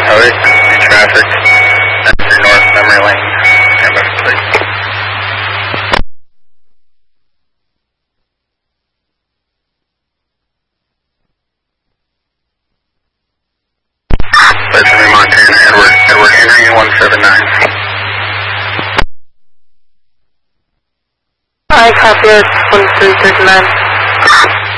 Alright, new traffic. Enter North Memory Lane. MS plate. Flight 3 Montana, Edward Henry 179. I copy it, 1339.